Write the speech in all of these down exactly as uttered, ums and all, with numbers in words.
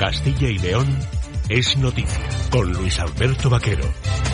Castilla y León es noticia, con Luis Alberto Vaquero.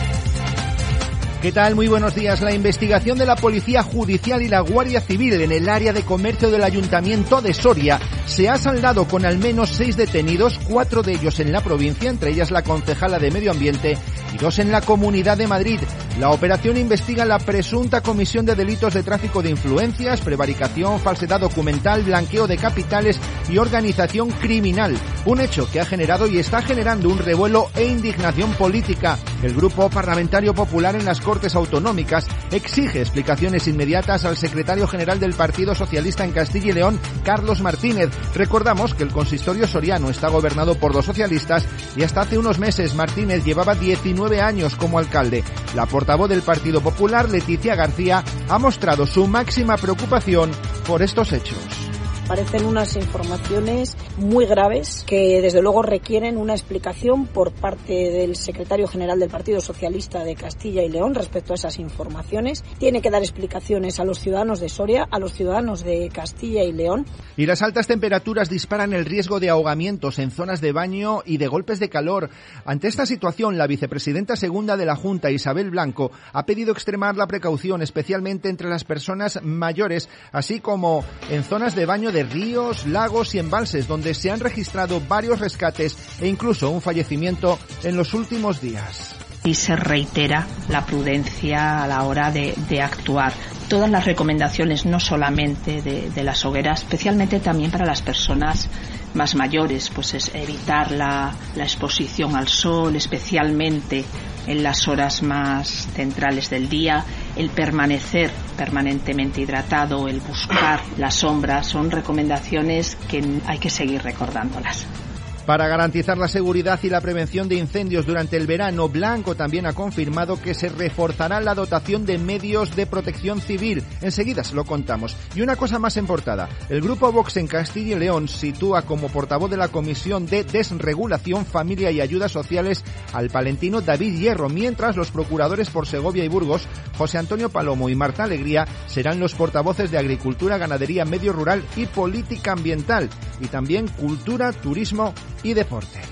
¿Qué tal? Muy buenos días. La investigación de la Policía Judicial y la Guardia Civil en el área de comercio del Ayuntamiento de Soria se ha saldado con al menos seis detenidos, cuatro de ellos en la provincia, entre ellas la concejala de Medio Ambiente, y dos en la Comunidad de Madrid. La operación investiga la presunta comisión de delitos de tráfico de influencias, prevaricación, falsedad documental, blanqueo de capitales y organización criminal. Un hecho que ha generado y está generando un revuelo e indignación política. El Grupo Parlamentario Popular en las Cortes Autonómicas exige explicaciones inmediatas al secretario general del Partido Socialista en Castilla y León, Carlos Martínez. Recordamos que el consistorio soriano está gobernado por los socialistas y hasta hace unos meses Martínez llevaba diecinueve años como alcalde. La portavoz del Partido Popular, Leticia García, ha mostrado su máxima preocupación por estos hechos. Parecen unas informaciones muy graves que desde luego requieren una explicación por parte del secretario general del Partido Socialista de Castilla y León respecto a esas informaciones. Tiene que dar explicaciones a los ciudadanos de Soria, a los ciudadanos de Castilla y León. Y las altas temperaturas disparan el riesgo de ahogamientos en zonas de baño y de golpes de calor. Ante esta situación, la vicepresidenta segunda de la Junta, Isabel Blanco, ha pedido extremar la precaución, especialmente entre las personas mayores, así como en zonas de baño de ríos, lagos y embalses, donde se han registrado varios rescates e incluso un fallecimiento en los últimos días. Y se reitera la prudencia a la hora de, de actuar. Todas las recomendaciones, no solamente de, de las hogueras, especialmente también para las personas más mayores, pues es evitar la, la exposición al sol, especialmente en las horas más centrales del día, el permanecer permanentemente hidratado, el buscar la sombra, son recomendaciones que hay que seguir recordándolas. Para garantizar la seguridad y la prevención de incendios durante el verano, Blanco también ha confirmado que se reforzará la dotación de medios de protección civil. Enseguida se lo contamos. Y una cosa más en portada. El Grupo Vox en Castilla y León sitúa como portavoz de la Comisión de Desregulación, Familia y Ayudas Sociales al palentino David Hierro, mientras los procuradores por Segovia y Burgos, José Antonio Palomo y Marta Alegría, serán los portavoces de Agricultura, Ganadería, Medio Rural y Política Ambiental. Y también Cultura, Turismo y Deporte.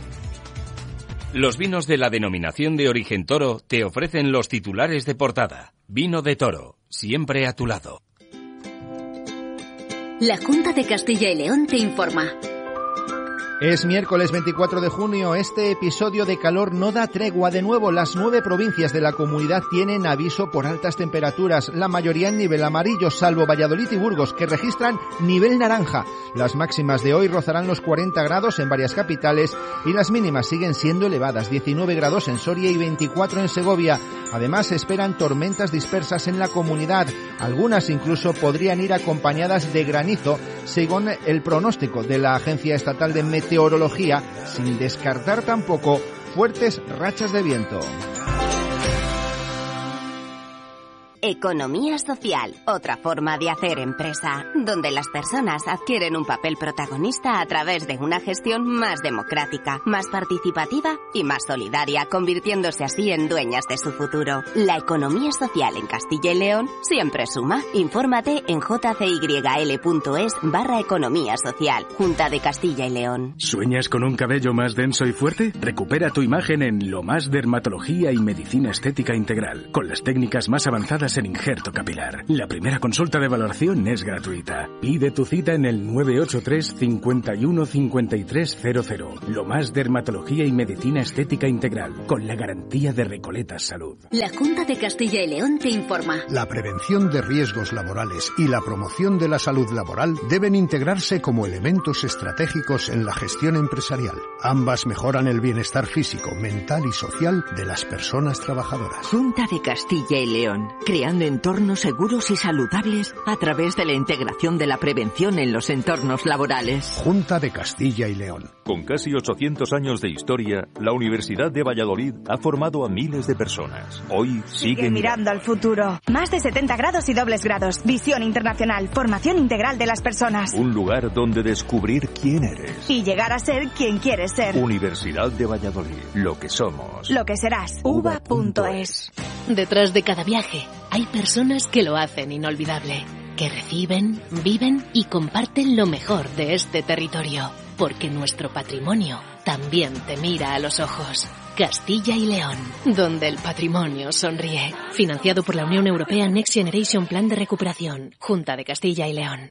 Los vinos de la denominación de origen Toro te ofrecen los titulares de portada. Vino de Toro, siempre a tu lado. La Junta de Castilla y León te informa. Es miércoles veinticuatro de junio, este episodio de calor no da tregua. De nuevo, las nueve provincias de la comunidad tienen aviso por altas temperaturas, la mayoría en nivel amarillo, salvo Valladolid y Burgos, que registran nivel naranja. Las máximas de hoy rozarán los cuarenta grados en varias capitales y las mínimas siguen siendo elevadas, diecinueve grados en Soria y veinticuatro en Segovia. Además, se esperan tormentas dispersas en la comunidad, algunas incluso podrían ir acompañadas de granizo, según el pronóstico de la Agencia Estatal de Meteorología. Meteorología, sin descartar tampoco fuertes rachas de viento. Economía social, otra forma de hacer empresa, donde las personas adquieren un papel protagonista a través de una gestión más democrática, más participativa y más solidaria, convirtiéndose así en dueñas de su futuro. La economía social en Castilla y León siempre suma. Infórmate en jcyl.es barra economía social. Junta de Castilla y León. ¿Sueñas con un cabello más denso y fuerte? Recupera tu imagen en Lo Más Dermatología y Medicina Estética Integral, con las técnicas más avanzadas en injerto capilar. La primera consulta de valoración es gratuita. Pide tu cita en el nueve ocho tres, cincuenta y uno, cincuenta y tres cero cero. Lo Más Dermatología y Medicina Estética Integral, con la garantía de Recoletas Salud. La Junta de Castilla y León te informa. La prevención de riesgos laborales y la promoción de la salud laboral deben integrarse como elementos estratégicos en la gestión empresarial. Ambas mejoran el bienestar físico, mental y social de las personas trabajadoras. Junta de Castilla y León, creando entornos seguros y saludables a través de la integración de la prevención en los entornos laborales. Junta de Castilla y León. Con casi ochocientos años de historia, la Universidad de Valladolid ha formado a miles de personas. Hoy sigue, sigue mirando al futuro. Más de setenta grados y dobles grados. Visión internacional. Formación integral de las personas. Un lugar donde descubrir quién eres. Y llegar a ser quien quieres ser. Universidad de Valladolid. Lo que somos. Lo que serás. uva punto es. Detrás de cada viaje hay personas que lo hacen inolvidable, que reciben, viven y comparten lo mejor de este territorio. porque nuestro patrimonio también te mira a los ojos. Castilla y León, donde el patrimonio sonríe. Financiado por la Unión Europea Next Generation Plan de Recuperación. Junta de Castilla y León.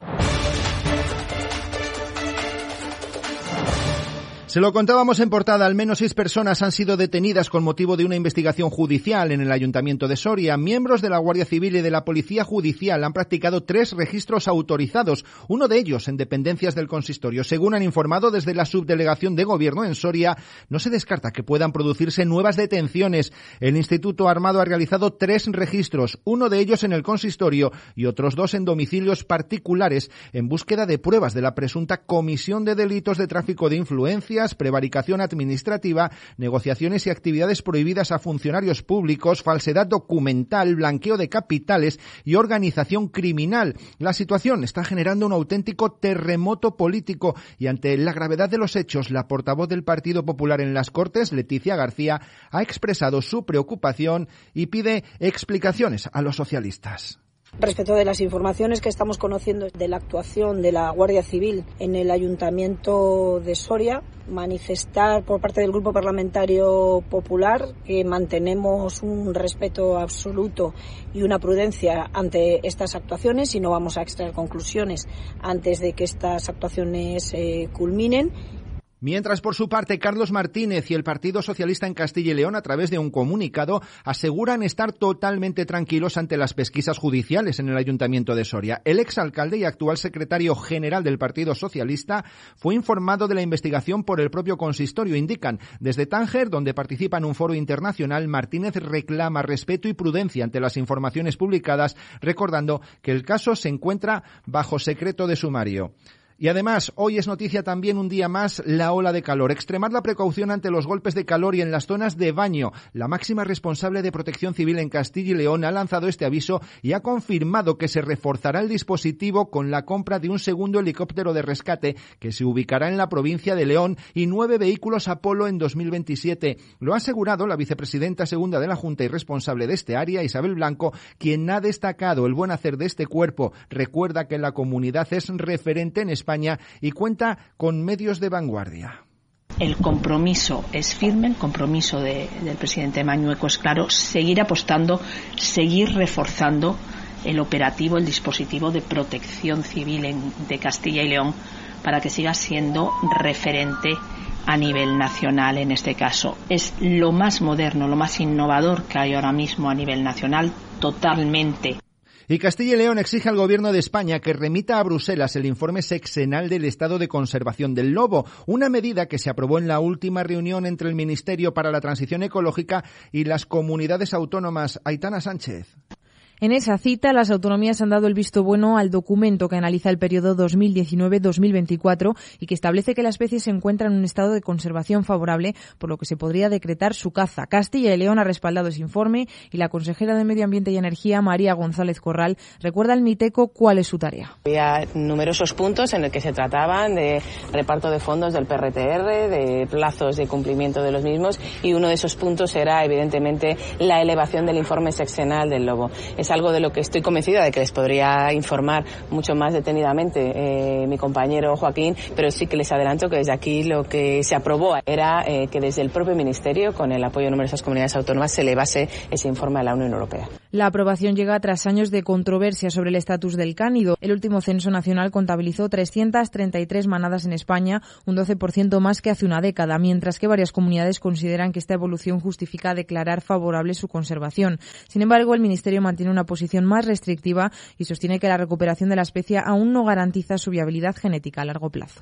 Se lo contábamos en portada, al menos seis personas han sido detenidas con motivo de una investigación judicial en el Ayuntamiento de Soria. Miembros de la Guardia Civil y de la Policía Judicial han practicado tres registros autorizados, uno de ellos en dependencias del consistorio. Según han informado desde la Subdelegación de Gobierno en Soria, no se descarta que puedan producirse nuevas detenciones. El Instituto Armado ha realizado tres registros, uno de ellos en el consistorio y otros dos en domicilios particulares, en búsqueda de pruebas de la presunta comisión de delitos de tráfico de influencias, prevaricación administrativa, negociaciones y actividades prohibidas a funcionarios públicos, falsedad documental, blanqueo de capitales y organización criminal. La situación está generando un auténtico terremoto político y ante la gravedad de los hechos, la portavoz del Partido Popular en las Cortes, Leticia García, ha expresado su preocupación y pide explicaciones a los socialistas. Respecto de las informaciones que estamos conociendo de la actuación de la Guardia Civil en el Ayuntamiento de Soria, manifestar por parte del Grupo Parlamentario Popular que mantenemos un respeto absoluto y una prudencia ante estas actuaciones y no vamos a extraer conclusiones antes de que estas actuaciones eh, culminen. Mientras, por su parte, Carlos Martínez y el Partido Socialista en Castilla y León, a través de un comunicado, aseguran estar totalmente tranquilos ante las pesquisas judiciales en el Ayuntamiento de Soria. El exalcalde y actual secretario general del Partido Socialista fue informado de la investigación por el propio consistorio. Indican, desde Tánger, donde participa en un foro internacional, Martínez reclama respeto y prudencia ante las informaciones publicadas, recordando que el caso se encuentra bajo secreto de sumario. Y además, hoy es noticia también un día más la ola de calor. Extremar la precaución ante los golpes de calor y en las zonas de baño. La máxima responsable de Protección Civil en Castilla y León ha lanzado este aviso y ha confirmado que se reforzará el dispositivo con la compra de un segundo helicóptero de rescate que se ubicará en la provincia de León y nueve vehículos Apolo en dos mil veintisiete. Lo ha asegurado la vicepresidenta segunda de la Junta y responsable de este área, Isabel Blanco, quien ha destacado el buen hacer de este cuerpo. Recuerda que la comunidad es referente en España España y cuenta con medios de vanguardia. El compromiso es firme, el compromiso de, del presidente Mañueco es claro, seguir apostando, seguir reforzando el operativo, el dispositivo de protección civil en, de Castilla y León para que siga siendo referente a nivel nacional en este caso. Es lo más moderno, lo más innovador que hay ahora mismo a nivel nacional, totalmente. Y Castilla y León exige al Gobierno de España que remita a Bruselas el informe sexenal del estado de conservación del lobo, una medida que se aprobó en la última reunión entre el Ministerio para la Transición Ecológica y las comunidades autónomas. Aitana Sánchez. En esa cita, las autonomías han dado el visto bueno al documento que analiza el periodo dos mil diecinueve a dos mil veinticuatro y que establece que la especie se encuentra en un estado de conservación favorable, por lo que se podría decretar su caza. Castilla y León ha respaldado ese informe y la consejera de Medio Ambiente y Energía, María González Corral, recuerda al MITECO cuál es su tarea. Había numerosos puntos en los que se trataban de reparto de fondos del P R T R, de plazos de cumplimiento de los mismos, y uno de esos puntos era, evidentemente, la elevación del informe sexenal del lobo. Es algo de lo que estoy convencida de que les podría informar mucho más detenidamente eh, mi compañero Joaquín, pero sí que les adelanto que desde aquí lo que se aprobó era eh, que desde el propio Ministerio, con el apoyo de numerosas comunidades autónomas, se elevase ese informe a la Unión Europea. La aprobación llega tras años de controversia sobre el estatus del cánido. El último censo nacional contabilizó trescientas treinta y tres manadas en España, un doce por ciento más que hace una década, mientras que varias comunidades consideran que esta evolución justifica declarar favorable su conservación. Sin embargo, el Ministerio mantiene una posición más restrictiva y sostiene que la recuperación de la especie aún no garantiza su viabilidad genética a largo plazo.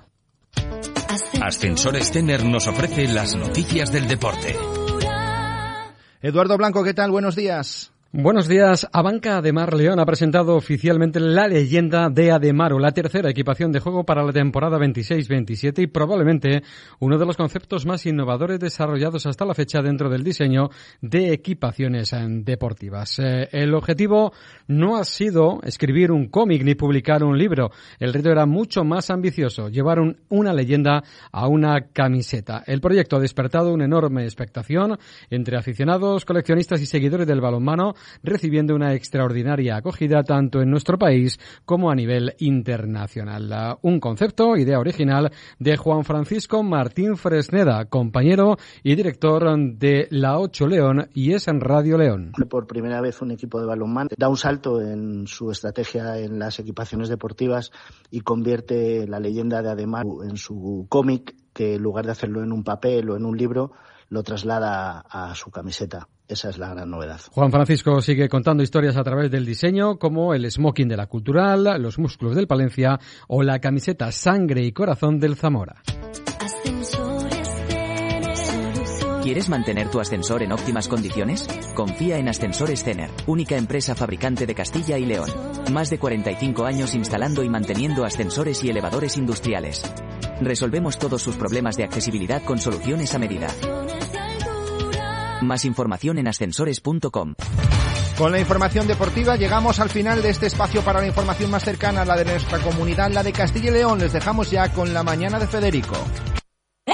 Ascensores Tener nos ofrece las noticias del deporte. Eduardo Blanco, ¿qué tal? Buenos días. Buenos días. Abanca Ademar León ha presentado oficialmente la leyenda de Ademaro, la tercera equipación de juego para la temporada veintiséis veintisiete y probablemente uno de los conceptos más innovadores desarrollados hasta la fecha dentro del diseño de equipaciones deportivas. Eh, el objetivo no ha sido escribir un cómic ni publicar un libro. El reto era mucho más ambicioso, llevar un, una leyenda a una camiseta. El proyecto ha despertado una enorme expectación entre aficionados, coleccionistas y seguidores del balonmano, recibiendo una extraordinaria acogida tanto en nuestro país como a nivel internacional. Un concepto, idea original de Juan Francisco Martín Fresneda, compañero y director de La ocho León y es en Radio León. Por primera vez un equipo de balonmano da un salto en su estrategia en las equipaciones deportivas y convierte la leyenda de Ademar en su cómic, que en lugar de hacerlo en un papel o en un libro, lo traslada a su camiseta. Esa es la gran novedad. Juan Francisco sigue contando historias a través del diseño, como el smoking de la Cultural, los músculos del Palencia o la camiseta Sangre y Corazón del Zamora. ¿Quieres mantener tu ascensor en óptimas condiciones? Confía en Ascensores Cener, única empresa fabricante de Castilla y León. Más de cuarenta y cinco años instalando y manteniendo ascensores y elevadores industriales. Resolvemos todos sus problemas de accesibilidad con soluciones a medida. Más información en ascensores punto com. Con la información deportiva llegamos al final de este espacio para la información más cercana, la de nuestra comunidad, la de Castilla y León. Les dejamos ya con la mañana de Federico.